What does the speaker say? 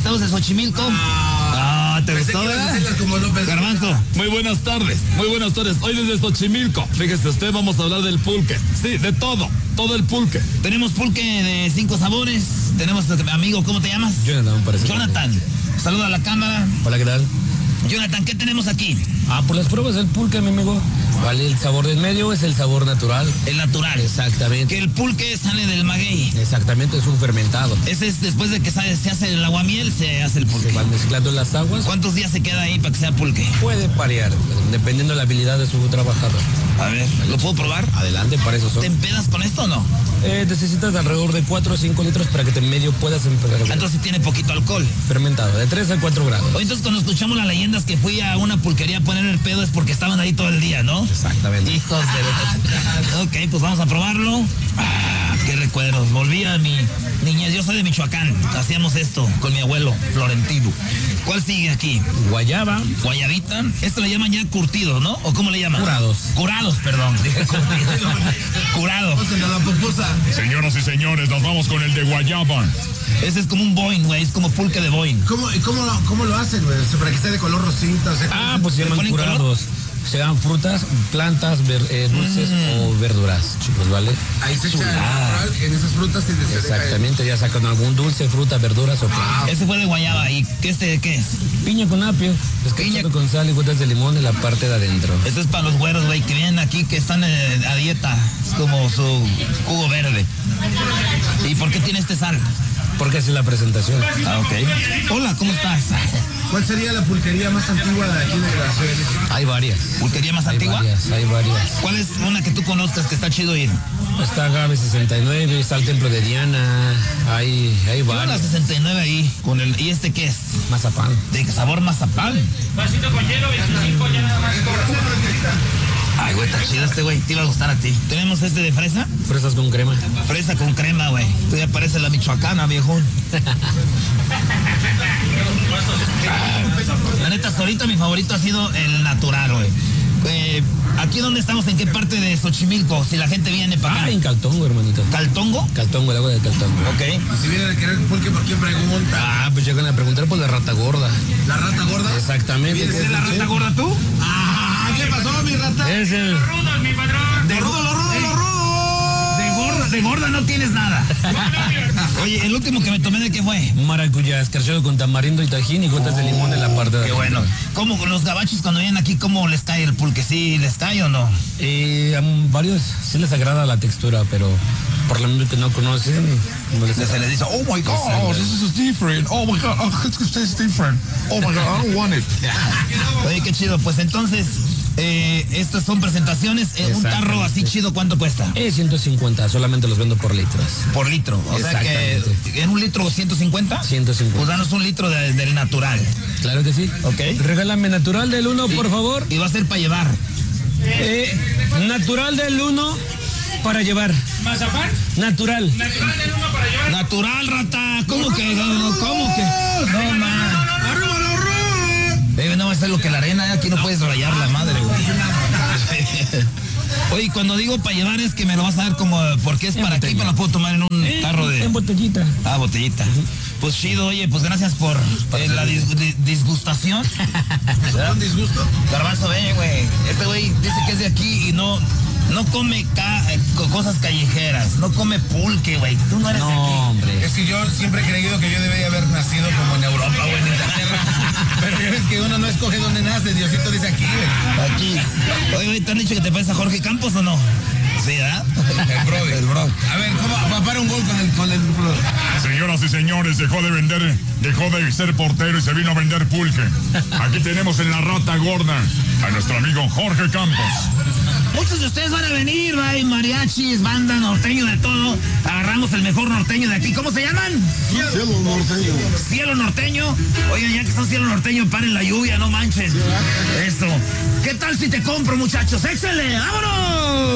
estamos en Xochimilco. ¿Te gustó, verdad? Garbanzo. Muy buenas tardes. Hoy desde Xochimilco. Fíjese usted, vamos a hablar del pulque. Sí, de todo el pulque. Tenemos pulque de 5 sabores. Tenemos, amigo, ¿cómo te llamas? Jonathan, parece. Jonathan. Saluda a la cámara. Hola, ¿qué tal? Jonathan, ¿qué tenemos aquí? Por las pruebas del pulque, mi amigo. Vale, el sabor del medio es el sabor natural. El natural. Exactamente. Que el pulque sale del maguey. Exactamente, es un fermentado. Ese es después de que se hace el aguamiel, se hace el pulque. Se van mezclando las aguas. ¿Cuántos días se queda ahí para que sea pulque? Puede variar, dependiendo de la habilidad de su trabajador. A ver, ¿lo puedo probar? Adelante, para eso son. ¿Te empedas con esto o no? Necesitas alrededor de 4 o 5 litros para que en medio puedas empezar. Entonces sí tiene poquito alcohol. Fermentado, de 3 a 4 grados. Oye, entonces cuando escuchamos las leyendas que fui a una pulquería a poner el pedo es porque estaban ahí todo el día, ¿no? Exactamente. Hijos de... Ok, pues vamos a probarlo. Qué recuerdos. Volví a mi niñez. Yo soy de Michoacán. Hacíamos esto con mi abuelo Florentino. ¿Cuál sigue aquí? Guayaba. Guayabita. Esto le llaman ya curtido, ¿no? ¿O cómo le llaman? Curados. Curados, perdón. Dije curtido. Curado. Señoras y señores, nos vamos con el de guayaba. Ese es como un boing, güey. Es como pulque de boing. ¿Cómo lo hacen, güey? Para que esté de color rosita. Pues se llaman curados. Color? Se dan frutas, plantas, dulces o verduras, chicos, ¿vale? Ahí se echa natural, en esas frutas se exactamente, ya sacan algún dulce, fruta, verduras o plantas. Ese fue de guayaba. ¿Y qué es? Piña con apio, piña con sal y gotas de limón en la parte de adentro. Esto es para los güeros, güey, que vienen aquí, que están a dieta. Es como su jugo verde. ¿Y por qué tiene sal? Porque así es la presentación. Ok. Hola, ¿cómo estás? ¿Cuál sería la pulquería más antigua de aquí de la Ciudad de México? Hay varias. ¿Pulquería más antigua? Hay varias. ¿Cuál es una que tú conozcas que está chido ir? Está Agave 69, está el Templo de Diana, hay varias. La 69 ahí, con el... ¿Y este qué es? Mazapán. ¿De sabor mazapán? Vasito con hielo, 25, ya nada más. Ay, güey, está chido este, güey. Te iba a gustar a ti. ¿Tenemos este de fresa? Fresas con crema. Fresa con crema, güey. Tú ya pareces la michoacana, viejón. La neta, hasta ahorita mi favorito ha sido el natural, güey. ¿Aquí dónde estamos? ¿En qué parte de Xochimilco? Si la gente viene para acá. En Caltongo, hermanito. ¿Caltongo? Caltongo, el agua de Caltongo. Ok. Y si vienen a querer pulque, ¿por quién pregunta? Pues llegan a preguntar por la rata gorda. ¿La rata gorda? Exactamente. ¿Vienes de la rata gorda tú? ¿Qué pasó, mi rata? Es el... Los rudos, mi patrón. ¡De rudo, los rudos! De gorda no tienes nada. Oye, el último que me tomé, ¿de qué fue? Maracuyá, escarchado con tamarindo y tajín y gotas de limón en la parte de... Qué bueno. ¿Cómo los gabachos cuando vienen aquí, cómo les cae el pulque? ¿Sí les cae o no? A varios sí les agrada la textura, pero por lo menos que no conocen, no les se les dice, oh my God, this is different. Oh my God, it's different. Oh my God, I don't want it. Oye, qué chido. Pues entonces... estas son presentaciones. Un tarro así chido, ¿cuánto cuesta? 150, solamente los vendo por litros. Por litro. O sea que en un litro 150. 150. Pues danos un litro del natural. Claro que sí. Ok. Regálame natural del 1, por favor. Y va a ser para llevar. Natural del 1 para llevar. ¿Mazapán? Natural. Natural del 1 para llevar. Natural, rata. ¿Cómo que? No, man. No va a ser lo que la arena, aquí no puedes rayar la madre, güey. Oye, cuando digo para llevar es que me lo vas a dar como, porque es para aquí, pero lo puedo tomar en un tarro de... En botellita. Botellita. Pues chido, oye, pues gracias por la disgustación. ¿Un disgusto? Garbanzo, güey. Este güey dice que es de aquí y no come cosas callejeras, no come pulque, güey. Tú no eres de aquí. Hombre. Es que yo siempre he creído que yo debería haber nacido como en Europa o en Inglaterra. Pero ya ves que uno no escoge dónde nace, Diosito dice aquí, güey. Aquí. Oye, ¿te han dicho que te parece a Jorge Campos o no? Sí, ¿verdad? El bro. A ver, ¿cómo va para un gol con el bro? Señoras y señores, dejó de ser portero y se vino a vender pulque. Aquí tenemos en la rata gorda a nuestro amigo Jorge Campos. Muchos de ustedes van a venir, hay mariachis, banda, norteño, de todo. Agarramos el mejor norteño de aquí. ¿Cómo se llaman? Cielo norteño. Cielo norteño. Oigan, ya que son cielo norteño, paren la lluvia, no manchen. Eso. ¿Qué tal si te compro, muchachos? ¡Éxele! ¡Vámonos!